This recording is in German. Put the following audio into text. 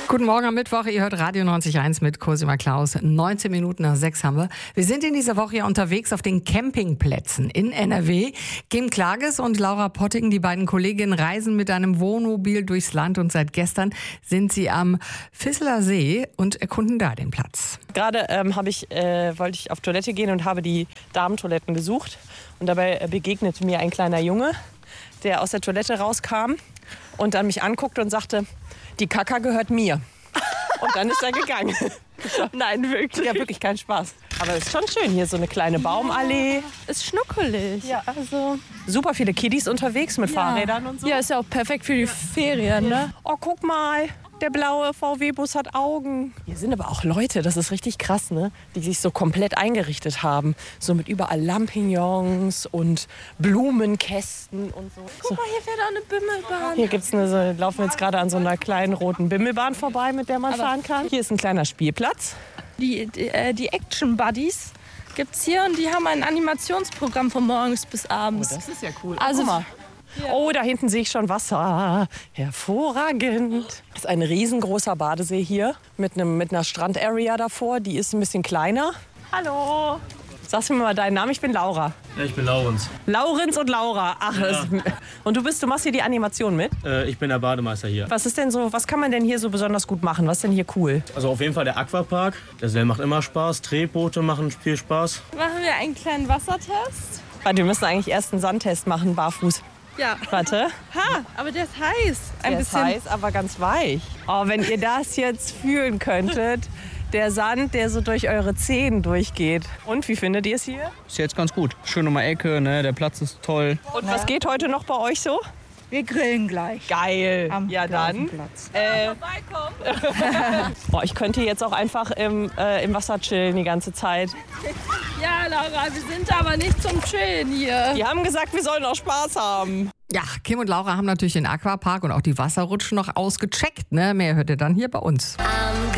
Guten Morgen am Mittwoch, ihr hört Radio 90.1 mit Cosima Klaus. 19 Minuten nach 6 haben wir. Wir sind in dieser Woche ja unterwegs auf den Campingplätzen in NRW. Kim Klages und Laura Potting, die beiden Kolleginnen, reisen mit einem Wohnmobil durchs Land und seit gestern sind sie am Visseler See und erkunden da den Platz. Gerade wollte ich auf Toilette gehen und habe die Damentoiletten gesucht. Und dabei begegnete mir ein kleiner Junge, der aus der Toilette rauskam und dann mich anguckte und sagte, die Kaka gehört mir. Und dann ist er gegangen. Nein, wirklich. Ja, wirklich kein Spaß. Aber es ist schon schön, hier so eine kleine Baumallee. Ja, ist schnuckelig. Ja, also super viele Kiddies unterwegs mit Fahrrädern und so. Ja, ist ja auch perfekt für die Ferien, ne? Oh, guck mal, der blaue VW-Bus hat Augen. Hier sind aber auch Leute, das ist richtig krass, ne? Die sich so komplett eingerichtet haben. So mit überall Lampignons und Blumenkästen und so. Guck mal, hier fährt auch eine Bimmelbahn. Hier laufen wir jetzt gerade an so einer kleinen roten Bimmelbahn vorbei, mit der man fahren kann. Hier ist ein kleiner Spielplatz. Die Action Buddies gibt's hier und die haben ein Animationsprogramm von morgens bis abends. Oh, das ist ja cool. Also, guck mal. ja. Oh, da hinten sehe ich schon Wasser. Hervorragend. Das ist ein riesengroßer Badesee hier mit einer Strandarea davor. Die ist ein bisschen kleiner. Hallo. Sagst du mir mal deinen Namen? Ich bin Laura. Ja, ich bin Laurenz. Laurenz und Laura. Ach, Ja. Und du machst hier die Animation mit? Ich bin der Bademeister hier. Was kann man denn hier so besonders gut machen? Was ist denn hier cool? Also auf jeden Fall der Aquapark. Der macht immer Spaß. Tretboote machen viel Spaß. machen wir einen kleinen Wassertest. Warte, wir müssen eigentlich erst einen Sandtest machen, barfuß. Ja. Warte. Ha, aber der ist heiß. Der ist heiß, aber ganz weich. Oh, wenn ihr das jetzt fühlen könntet. Der Sand, der so durch eure Zehen durchgeht. Und wie findet ihr es hier? Ist jetzt ganz gut. Schön um die Ecke, ne? Der Platz ist toll. Und was geht heute noch bei euch so? Wir grillen gleich. Geil. Am Ja, dann. Platz. Boah, ich könnte jetzt auch einfach im Wasser chillen die ganze Zeit. Ja, Laura, wir sind aber nicht zum Chillen hier. Die haben gesagt, wir sollen auch Spaß haben. Ja, Kim und Laura haben natürlich den Aquapark und auch die Wasserrutschen noch ausgecheckt. Ne? Mehr hört ihr dann hier bei uns.